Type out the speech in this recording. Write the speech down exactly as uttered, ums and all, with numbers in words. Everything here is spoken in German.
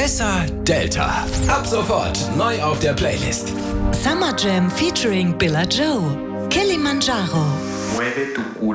Tessa Delta. Ab sofort neu auf der Playlist. Summer Jam featuring Billa Joe. Kilimanjaro. Mueve tu culo.